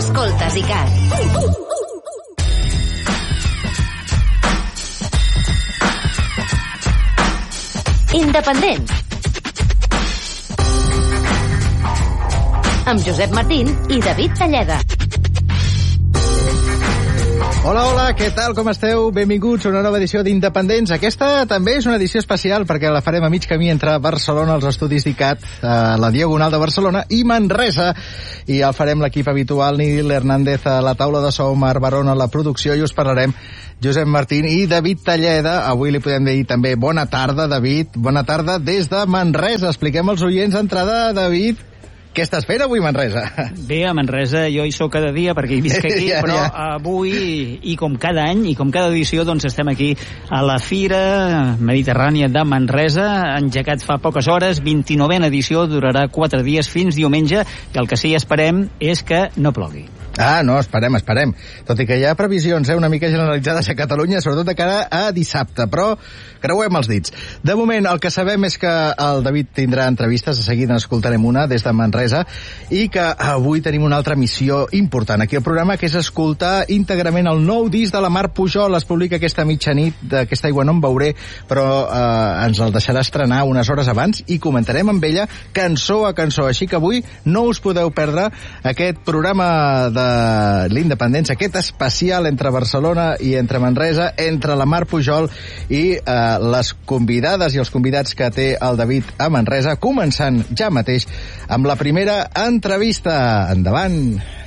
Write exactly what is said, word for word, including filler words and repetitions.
Escoltes ICAT. Independents. Amb Josep Martín i David Talleda. Hola, hola, què tal, com esteu? Benvinguts a una nova edició d'Independents. Aquesta també és una edició especial perquè la farem a mig camí entre Barcelona, els estudis d'ICAT, a la Diagonal de Barcelona, i Manresa. I el farem l'equip habitual, Nil Hernández a la taula de so, Marc Barona a la producció, i us parlarem Josep Martín i David Talleda. Avui li podem dir també bona tarda, David. Bona tarda des de Manresa. Expliquem als oients d'entrada, David, què estàs fent avui, Manresa? Bé, a Manresa jo hi soc cada dia perquè hi visc aquí, ja, però ja. Avui, i com cada any, i com cada edició, doncs estem aquí a la Fira Mediterrània de Manresa, engegat fa poques hores, vint-i-novena edició, durarà quatre dies fins diumenge, i el que sí esperem és que no plogui. Ah, no, esperem, esperem. Tot i que hi ha previsions eh, una mica generalitzades a Catalunya, sobretot de cara a dissabte, però creuem els dits. De moment, el que sabem és que el David tindrà entrevistes, de seguida n'escoltarem una des de Manresa, i que avui tenim una altra missió important aquí al programa, que és escoltar íntegrament el nou disc de la Mar Pujol. Es publica aquesta mitjanit, d'aquesta aigua no en veuré, però eh, ens el deixarà estrenar unes hores abans i comentarem amb ella cançó a cançó. Així que avui no us podeu perdre aquest programa de l'Independents, aquest especial entre Barcelona i entre Manresa, entre la Mar Pujol i eh, les convidades i els convidats que té el David a Manresa, començant ja mateix amb la primera entrevista. Endavant!